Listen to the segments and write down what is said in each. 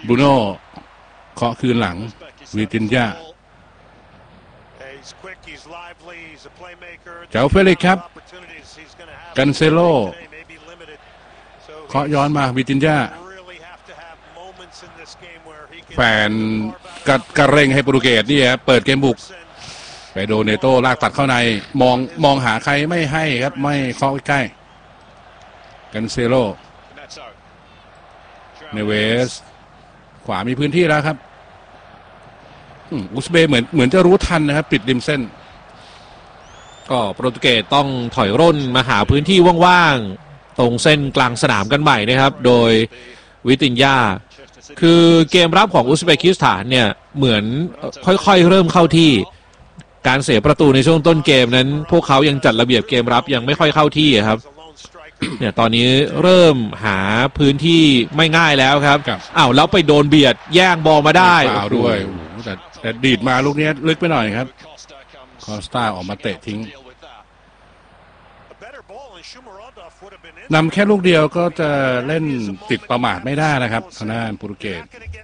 บรูโน่เคาะคืนหลังวิตินญาเจ้าเฟลิกครับกันเซโลเคาะย้อนมาวิตินญาแฟนกระเร่งให้โปรตุเกสนี่ครับเปิดเกมบุกไปโดเนโต้ลากตัดเข้าในมองหาใครไม่ให้ครับไม่เคาะใกล้กันเซโลเนเวสขวามีพื้นที่แล้วครับอุซเบย์เหมือนจะรู้ทันนะครับปิดริมเส้นก็โปรตุเกสต้องถอยร่นมาหาพื้นที่ว่างๆตรงเส้นกลางสนามกันใหม่นะครับโดยวิตินญาคือเกมรับของอุซเบกิสถานเนี่ยเหมือนค่อยๆเริ่มเข้าที่การเสียประตูในช่วงต้นเกมนั้นพวกเขายังจัดระเบียบเกมรับยังไม่ค่อยเข้าที่ครับเนี่ยตอนนี้เริ่มหาพื้นที่ไม่ง่ายแล้วครับอ้าวแล้วไปโดนเบียดแย่งบอลมาได้ฟาวด้วยแต่ดีดมาลูกนี้ลึกไปหน่อยครับคอสตาออกมาเตะทิ้งนำแค่ลูกเดียวก็จะเล่นติดประมาทไม่ได้นะครับทางด้านโปรตุเกส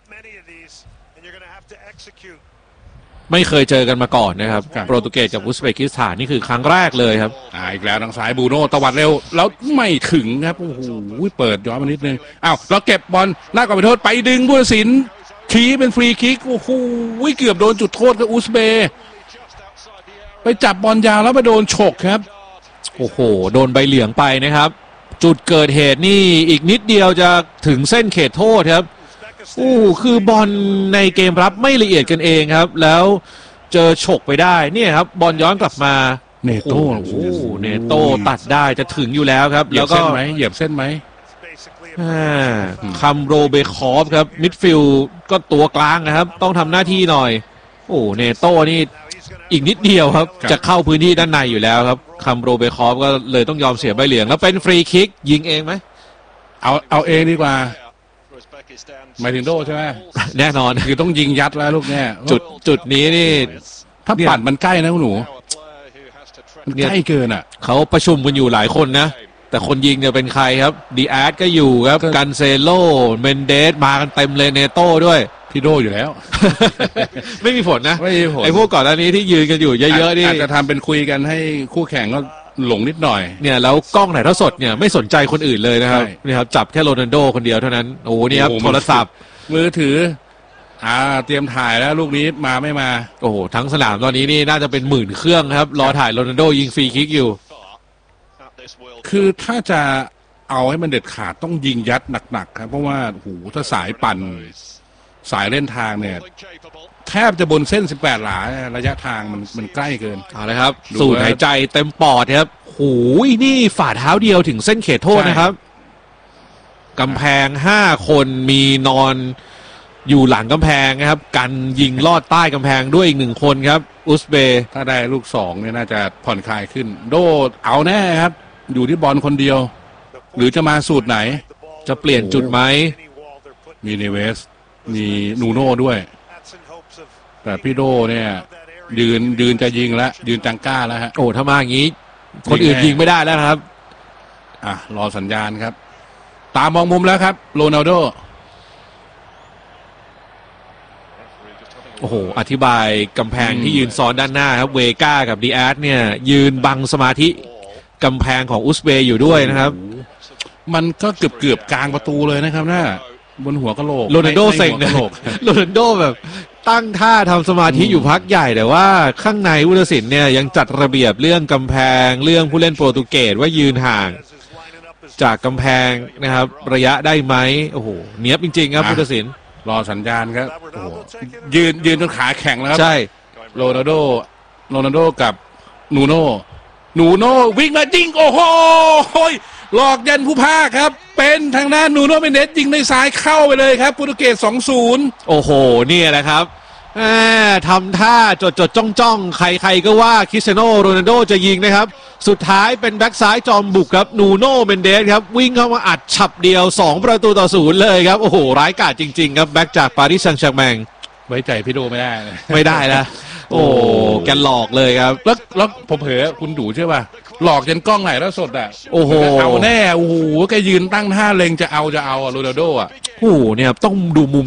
ไม่เคยเจอกันมาก่อนนะครับโปรตุเกสกับอุซเบกิสถานนี่คือครั้งแรกเลยครับอีกแล้วทางซ้ายบูโน่ตวัดเร็วแล้วไม่ถึงครับโอ้โหเปิดย้อนมานิดนึงแล้วเก็บบอลหน้ากรอบไปโทษไปดึงผู้ตัดสินชี้เป็นฟรีคิกโอ้โหเกือบโดนจุดโทษกับอุซเบย์ไปจับบอลยาวแล้วไปโดนฉกครับโอ้โหโดนใบเหลืองไปนะครับจุดเกิดเหตุนี่อีกนิดเดียวจะถึงเส้นเขตโทษครับคือบอลในเกมรับไม่ละเอียดกันเองครับแล้วเจอฉกไปได้เนี่ยครับบอลย้อนกลับมาเนโต้เนโต้ตัดได้จะถึงอยู่แล้วครับแล้วก็เหยียบเส้นไหมคัมโรเบคอฟครับมิดฟิลด์ก็ตัวกลางนะครับต้องทำหน้าที่หน่อยเนโต้นี่อีกนิดเดียวครับจะเข้าพื้นที่ด้านในอยู่แล้วครับคัมโรเบคอฟก็เลยต้องยอมเสียใบเหลืองแล้วเป็นฟรีคิกยิงเองไหมเอาเองดีกว่าหมายถึงโดใช่ไหมแน่นอนคือต้องยิงยัดแล้วลูกเนี่ยจุดนี้นี่ถ้าปัดมันใกล้นะคุณหนูใกล้เกินเขาประชุมกันอยู่หลายคนนะแต่คนยิงเนี่ยเป็นใครครับดีอาร์ตก็อยู่ครับกันเซโลเมนเดสมากันเต็มเลยเนโต้ด้วยพี่โดอยู่แล้วไม่มีผลนะไม่มีผลไอ้พวกก่อนหน้านี้ที่ยืนกันอยู่เยอะๆนี่อาจจะทำเป็นคุยกันให้คู่แข่งก็หลงนิดหน่อยเนี่ยแล้วกล้องถ่ายทอดสดเนี่ยไม่สนใจคนอื่นเลยนะครับนี่ครับจับแค่โรนัลโดคนเดียวเท่านั้นนี่ครับโทรศัพท์มือถือเตรียมถ่ายแล้วลูกนี้มาไม่มาทั้งสนามตอนนี้นี่น่าจะเป็นหมื่นเครื่องครับรอถ่ายโรนัลโดยิงฟรีคิกอยู่คือถ้าจะเอาให้มันเด็ดขาดต้องยิงยัดหนักๆครับเพราะว่าถ้าสายปั่นสายเล่นทางเนี่ยแทบจะบนเส้น18 หลาระยะทางมันใกล้เกินเอาเลยครับสูดหายใจเต็มปอดครับนี่ฝ่าเท้าเดียวถึงเส้นเขตโทษนะครับกำแพง5 คนมีนอนอยู่หลังกำแพงนะครับกันยิงลอดใต้กำแพงด้วยอีก1 คนครับอุซเบย์ถ้าได้ลูก2เนี่ยน่าจะผ่อนคลายขึ้นโดเอาแน่ครับอยู่ที่บอลคนเดียวหรือจะมาสูตรไหนจะเปลี่ยนจุดไหมมีเนเวสมีนูโน่ด้วยแต่พี่โดเนี่ยยืนจะยิงแล้วยืนจังก้าแล้วฮะถ้ามาอย่างนี้คนอื่นยิงไม่ได้แล้วครับรอสัญญาณครับตามองมุมแล้วครับโรนัลโดอธิบายกำแพงที่ยืนซ้อนด้านหน้าครับเวก้ากับดีอาร์ตเนี่ยยืนบังสมาธิกำแพงของอุซเบย์อยู่ด้วยนะครับมันก็เกือบกลางประตูเลยนะครับน่าบนหัวกะโหลกโรนัลโดเซ็งนะโรนัลโดแบบตั้งท่าทำสมาธิอยู่พักใหญ่แต่ว่าข้างในผู้ตัดสินเนี่ยยังจัดระเบียบเรื่องกำแพงเรื่องผู้เล่นโปรตุเกสว่ายืนห่างจากกำแพงนะครับระยะได้ไหมเนียบจริงๆครับผู้ตัดสินรอสัญญาณครับยืนจนขาแข็งแล้วครับใช่โรนัลโดกับนูโน่วิ่งมายิงหลอกยันผู้พากครับเป็นทางด้านนูโน่เมนเดสยิงในซ้ายเข้าไปเลยครับโปรตุเกส 2-0 นี่แหละครับทำท่าจดจ้องใครก็ว่าคริสเตียโนโรนัลโดจะยิงนะครับสุดท้ายเป็นแบ็กซ้ายจอมบุกครับนูโน่เมนเดสครับวิ่งเข้ามาอัดฉับเดียว2-0เลยครับร้ายกาจจริงๆครับแบ็กจากปารีสแซงต์แชร์แมงไว้ใจพี่โดไม่ได้นะแกหลอกเลยครับแล้วผมเผลอคุณดูใช่ป่ะหลอกยันกล้องไหนแล้วสดเอาแน่แกยืนตั้งท่าเล็งจะเอาโรนัลโดเนี่ยต้องดูมุม